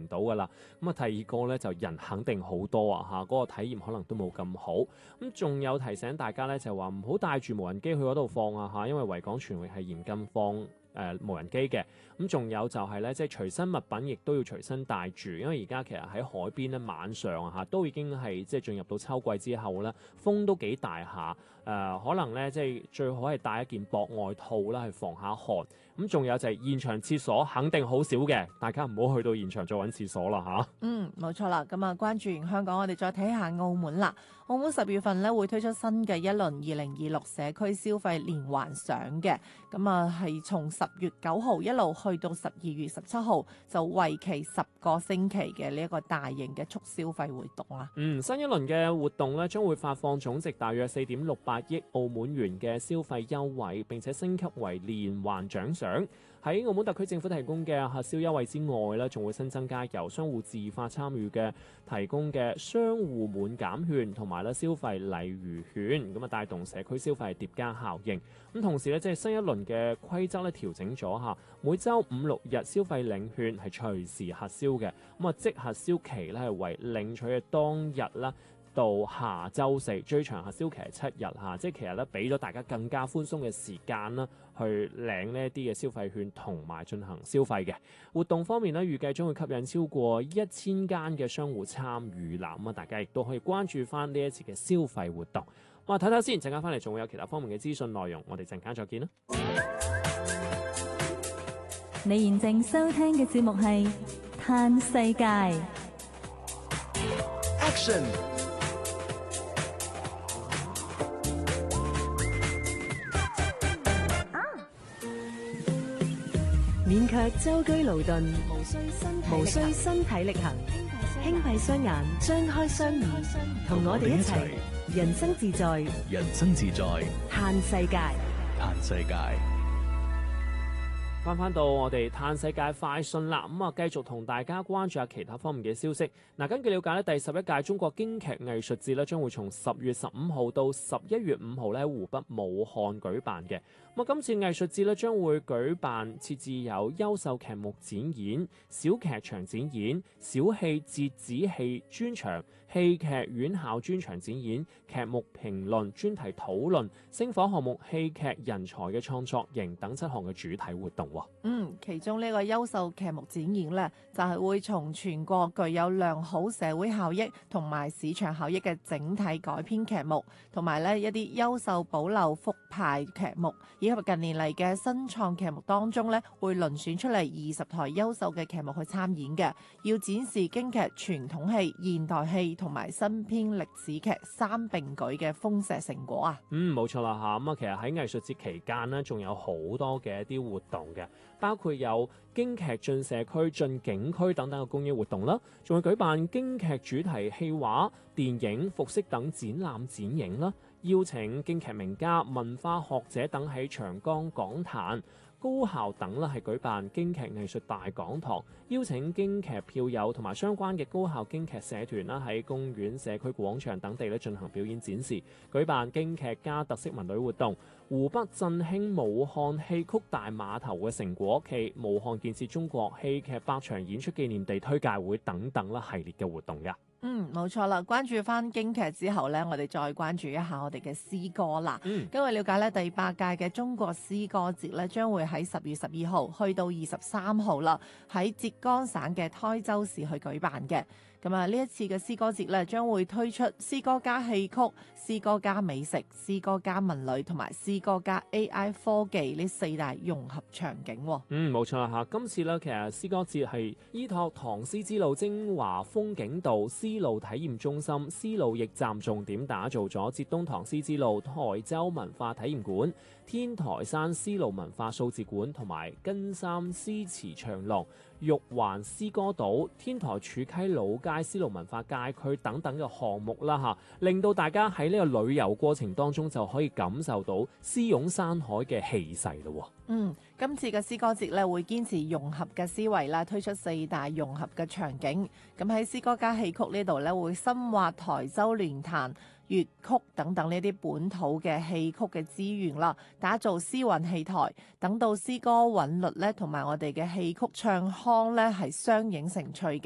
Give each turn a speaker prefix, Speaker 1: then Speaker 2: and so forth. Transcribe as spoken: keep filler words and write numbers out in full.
Speaker 1: 到噶啦。咁啊，第二個咧就人肯定好多啊嚇，嗰、那個體驗可能都冇咁好。咁仲有提醒大家咧，就話唔好帶住無人機去嗰度放啊嚇，因為維港全域係嚴禁放誒、呃、無人機嘅。咁仲有就係咧，即係隨身物品亦都要隨身帶住，因為而家其實喺海邊咧晚上啊嚇都已經係即係進入到秋季之後咧，風都幾大下。誒、呃、可能咧即係最好係帶一件薄外套啦，去防下寒。咁仲有就係現場廁所肯定好少嘅，大家唔好去到現場再揾廁所啦嚇。
Speaker 2: 嗯，冇錯啦。咁啊，關注完香港，我哋再睇下澳門啦。澳門十月份咧會推出新嘅一輪二零二六社區消費連環賞嘅，咁啊係從十月九號一路去到十二月十七號，就為期十個星期嘅呢一個大型嘅促消費活動啦。
Speaker 1: 嗯，新一輪嘅活動咧將會發放總值大約四點六八億澳門元嘅消費優惠，並且升級為連環獎賞。喺澳門特區政府提供嘅核銷優惠之外咧，仲會新增加由商戶自發參與嘅提供嘅商戶滿減券同埋咧消費禮遇券，咁啊帶動社區消費疊加效應。咁同時咧，即係新一輪嘅規則咧調整咗嚇，每週五六日消費領券係隨時核銷嘅，咁啊即核銷期咧係為領取嘅當日啦，到下週四，最長核銷期係七日嚇，即係其實咧俾咗大家更加寬鬆嘅時間啦，去領呢一啲嘅消費券同埋進行消費嘅活動方面咧，預計將會吸引超過一千間嘅商戶參與啦。咁啊，大家亦都可以關注翻呢一次嘅消費活動。我睇睇先，陣間翻嚟仲會有其他方面嘅資訊內容，我哋陣間再見啦。
Speaker 3: 你現正收聽嘅節目係《嘆世界》
Speaker 4: Action。
Speaker 5: 免卻舟車勞頓，
Speaker 4: 無需身體
Speaker 5: 無需身體力行，輕閉雙眼，張開雙耳，同我哋一齊人生自在，
Speaker 4: 人生自在，
Speaker 5: 嘆世界，
Speaker 4: 嘆世界。
Speaker 1: 翻翻到我哋嘆世界快訊啦，咁啊繼續同大家關注下其他方面嘅消息。嗱，根據了解咧，第十一屆中國京劇藝術節咧將會從十月十五號到十一月五號咧喺湖北武漢舉辦嘅。咁啊，今次藝術節咧將會舉辦設置有優秀劇目展演、小劇場展演、小戲折子戲專場、戲劇院校專場展演、劇目評論、專題討論、星火項目、戲劇人才嘅創作營等七項嘅主題活動。
Speaker 2: 嗯，其中呢個優秀劇目展演呢，就係、是、會從全國具有良好社會效益同埋市場效益嘅整體改編劇目，同埋呢一啲優秀保留復排劇目，以及近年嚟嘅新創劇目當中呢，會遴選出嚟二十台優秀嘅劇目去參演嘅，要展示京劇傳統戲、現代戲同埋新編歷史劇三並舉嘅豐碩成果啊！
Speaker 1: 嗯，冇錯啦嚇，咁啊，其實喺藝術節期間呢，仲有好多嘅一啲活動嘅。包括有京劇進社區、進景區等等嘅公益活動啦，仲會舉辦京劇主題戲畫、電影、服飾等展覽展映啦，邀請京劇名家、文化學者等喺長江講壇。高校等啦係舉辦京劇藝術大講堂，邀請京劇票友同埋相關嘅高校京劇社團啦喺公園、社區廣場等地咧進行表演展示，舉辦京劇加特色文旅活動，湖北振興武漢戲曲大碼頭嘅成果暨武漢建設中國戲劇百場演出紀念地推介會等等啦系列嘅活動㗎。
Speaker 2: 嗯，冇錯啦。關注翻京劇之後呢，我哋再關注一下我哋嘅詩歌啦。
Speaker 1: 嗯，
Speaker 2: 根據了解呢，第八屆嘅中國詩歌節呢，將會喺十月十二號去到二十三號啦，喺浙江省嘅台州市去舉辦嘅。咁啊，呢一次嘅詩歌節咧，將會推出詩歌加戲曲、詩歌加美食、詩歌加文旅同埋詩歌加 A I 科技呢四大融合場景。
Speaker 1: 嗯，冇錯啦嚇。今次咧，其實詩歌節係依託唐詩之路精華風景道絲路體驗中心絲路驛站重點打造咗浙東唐詩之路台州文化體驗館、天台山絲路文化數字館同埋根山詩詞長廊、玉環詩歌島、天台柱溪老街絲路文化街區等等嘅項目啦嚇，令到大家喺呢個旅遊過程當中就可以感受到詩湧山海嘅氣勢咯。
Speaker 2: 嗯，今次嘅詩歌節咧會堅持融合嘅思維啦，推出四大融合嘅場景。咁喺詩歌加戲曲呢度咧，會深挖台州聯彈、粵曲等等呢啲本土嘅戲曲嘅資源啦，打造詩韻戲台，等到詩歌韻律咧同埋我哋嘅戲曲唱腔咧係相映成趣嘅。